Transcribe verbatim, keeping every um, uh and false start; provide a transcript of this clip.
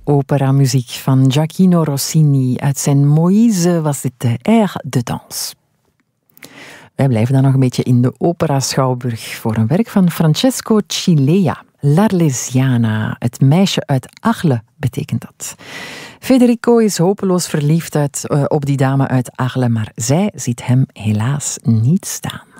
Operamuziek van Gioachino Rossini. Uit zijn Moïse was dit de Air de Danse. Wij blijven dan nog een beetje in de opera-schouwburg voor een werk van Francesco Cilea. L'Arlesiana, het meisje uit Arles, betekent dat. Federico is hopeloos verliefd uit, uh, op die dame uit Arles, maar zij ziet hem helaas niet staan.